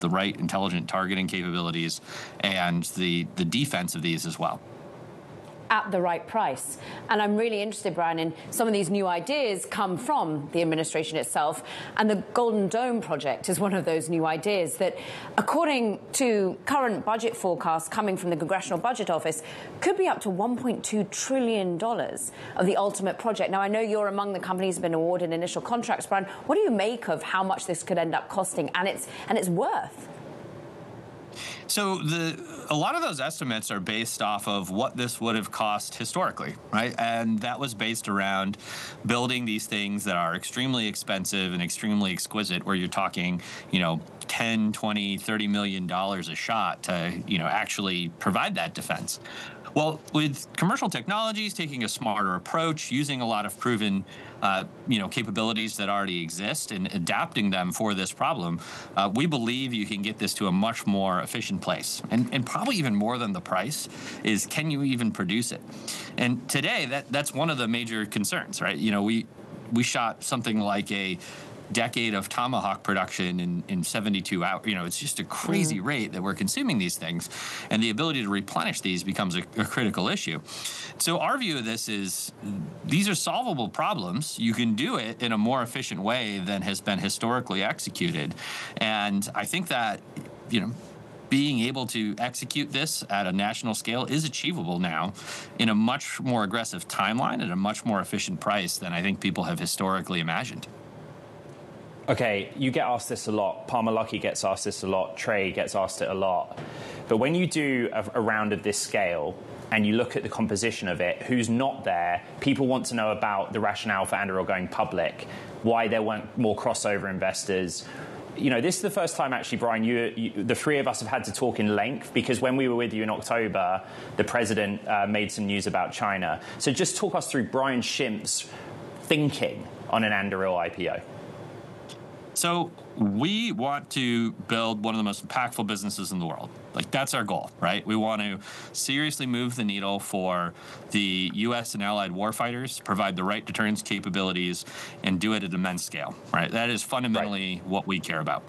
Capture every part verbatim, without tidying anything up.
the right intelligent targeting capabilities, and the, the defense of these as well. At the right price. And I'm really interested, Brian, in some of these new ideas come from the administration itself. And the Golden Dome project is one of those new ideas that, according to current budget forecasts coming from the Congressional Budget Office, could be up to one point two trillion dollars of the ultimate project. Now, I know you're among the companies that have been awarded initial contracts, Brian. What do you make of how much this could end up costing and its, and its worth? So the, a lot of those estimates are based off of what this would have cost historically, right? And that was based around building these things that are extremely expensive and extremely exquisite, where you're talking, you know, ten, twenty, thirty million dollars a shot to, you know, actually provide that defense. Well, with commercial technologies, taking a smarter approach, using a lot of proven, uh, you know, capabilities that already exist and adapting them for this problem, uh, we believe you can get this to a much more efficient place. And, and probably even more than the price is, can you even produce it? And today, that that's one of the major concerns, right? You know, we we shot something like a decade of Tomahawk production in, in seventy-two hours. You know, it's just a crazy mm. rate that we're consuming these things, and the ability to replenish these becomes a, a critical issue. So our view of this is, these are solvable problems. You can do it in a more efficient way than has been historically executed. And I think that, you know, being able to execute this at a national scale is achievable now in a much more aggressive timeline at a much more efficient price than I think people have historically imagined. Okay, you get asked this a lot. Palmer Luckey gets asked this a lot. Trey gets asked it a lot. But when you do a, a round of this scale and you look at the composition of it, who's not there, people want to know about the rationale for Anduril going public, why there weren't more crossover investors. You know, this is the first time, actually, Brian, you, you, the three of us have had to talk in length, because when we were with you in October, the president uh, made some news about China. So just talk us through Brian Schimpf's thinking on an Anduril I P O. So we want to build one of the most impactful businesses in the world. Like, that's our goal, right? We want to seriously move the needle for the U S and allied warfighters, provide the right deterrence capabilities, and do it at immense scale, right? That is fundamentally right. what we care about.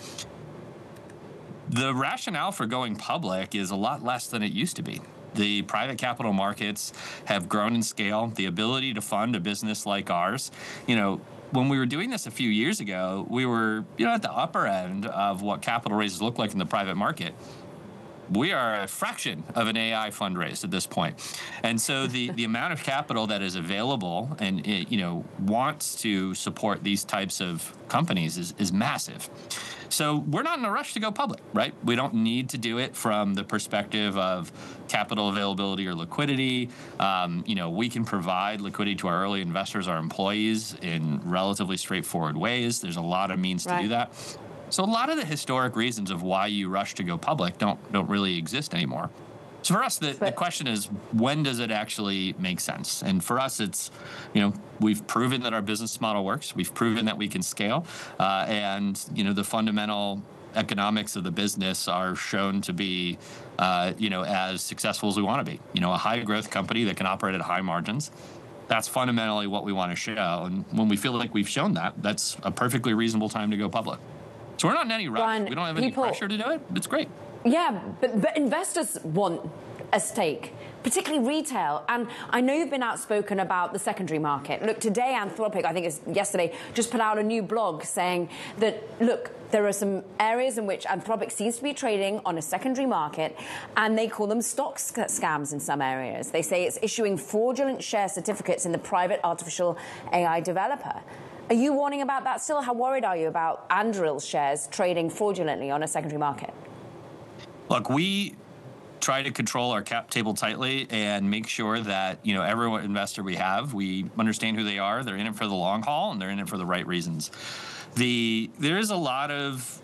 The rationale for going public is a lot less than it used to be. The private capital markets have grown in scale. The ability to fund a business like ours, you know, when we were doing this a few years ago, we were, you know, at the upper end of what capital raises look like in the private market. We are a fraction of an A I fundraise at this point. And so the, the amount of capital that is available and, it, you know, wants to support these types of companies is, is massive. So we're not in a rush to go public, right? We don't need to do it from the perspective of capital availability or liquidity. Um, you know, we can provide liquidity to our early investors, our employees, in relatively straightforward ways. There's a lot of means right. to do that. So a lot of the historic reasons of why you rush to go public don't don't really exist anymore. So for us, the, the question is, when does it actually make sense? And for us, it's, you know, we've proven that our business model works. We've proven that we can scale. Uh, and, you know, the fundamental economics of the business are shown to be, uh, you know, as successful as we want to be. You know, a high growth company that can operate at high margins. That's fundamentally what we want to show. And when we feel like we've shown that, that's a perfectly reasonable time to go public. So we're not in any rush. Brian, we don't have people, any pressure to do it. It's great. Yeah, but, but investors want a stake, particularly retail. And I know you've been outspoken about the secondary market. Look, today Anthropic, I think it's yesterday, just put out a new blog saying that, look, there are some areas in which Anthropic seems to be trading on a secondary market, and they call them stock sc scams in some areas. They say it's issuing fraudulent share certificates in the private artificial A I developer. Are you warning about that still? How worried are you about Anduril shares trading fraudulently on a secondary market? Look, we try to control our cap table tightly and make sure that, you know, every investor we have, we understand who they are. They're in it for the long haul, and they're in it for the right reasons. The there is a lot of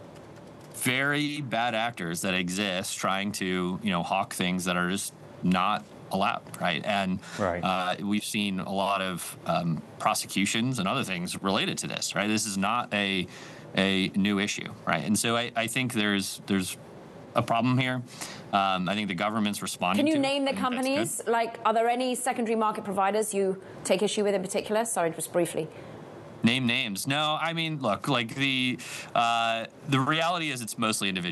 very bad actors that exist trying to, you know, hawk things that are just not allowed, right? And right. Uh, we've seen a lot of um, prosecutions and other things related to this, right? This is not a a new issue, right? And so I, I think there's there's a problem here. Um, I think the government's responding to it. Can you name the companies? Like, are there any secondary market providers you take issue with in particular? Sorry, just briefly. Name names. No, I mean, look, like the uh, the reality is it's mostly individual.